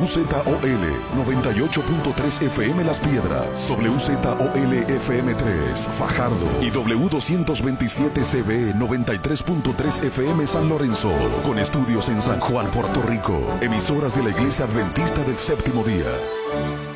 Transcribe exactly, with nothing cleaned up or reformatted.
Z O L noventa y ocho punto tres F M Las Piedras, W Z O L F M tres Fajardo y W doscientos veintisiete C B noventa y tres punto tres F M San Lorenzo, con estudios en San Juan, Puerto Rico, emisoras de la Iglesia Adventista del Séptimo Día.